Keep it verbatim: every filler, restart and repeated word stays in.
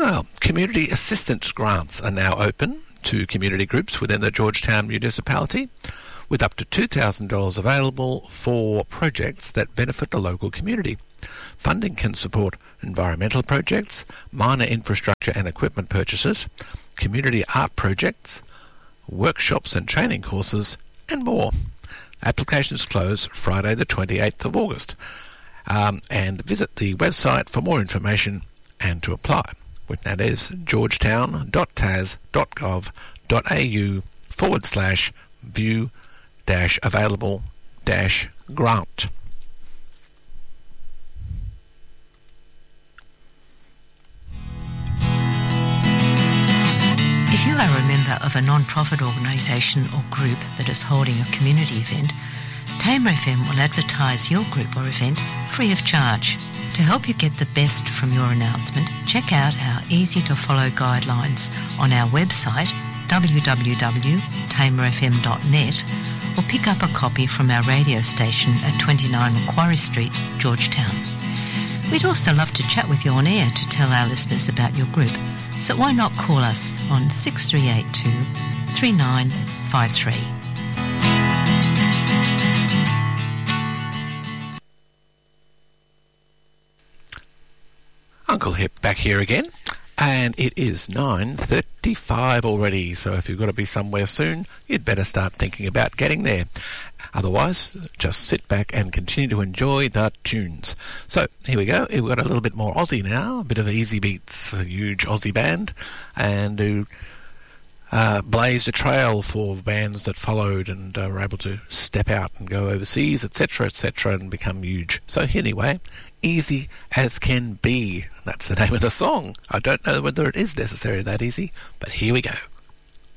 Well, community assistance grants are now open to community groups within the Georgetown municipality, with up to two thousand dollars available for projects that benefit the local community. Funding can support environmental projects, minor infrastructure and equipment purchases, community art projects, workshops and training courses, and more. Applications close Friday the twenty-eighth of August. Um, and visit the website for more information and to apply. That is georgetown.tas.gov.au forward slash view dash available dash grant. If you are a member of a non-profit organisation or group that is holding a community event, Tamer F M will advertise your group or event free of charge. To help you get the best from your announcement, check out our easy-to-follow guidelines on our website w w w dot tamer f m dot net or pick up a copy from our radio station at twenty-nine Macquarie Street, Georgetown. We'd also love to chat with you on air to tell our listeners about your group, so why not call us on six three eight two, three nine five three. Uncle Hip back here again, and it is nine thirty-five already, so if you've got to be somewhere soon, you'd better start thinking about getting there. Otherwise, just sit back and continue to enjoy the tunes. So, here we go. We've got a little bit more Aussie now, a bit of Easy Beats, a huge Aussie band, and who uh, blazed a trail for bands that followed and uh, were able to step out and go overseas, et cetera, et cetera, and become huge. So anyway, Easy as Can Be. That's the name of the song. I don't know whether it is necessarily that easy, but here we go.